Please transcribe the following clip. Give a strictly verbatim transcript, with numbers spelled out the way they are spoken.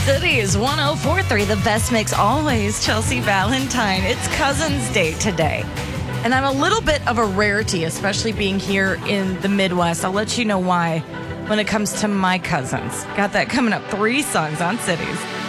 Cities one oh four point three, the best mix always. Chelsea Valentine. It's Cousin's Day today. And I'm a little bit of a rarity, especially being here in the Midwest. I'll let you know why when it comes to my cousins. Got that coming up. Three songs on Cities.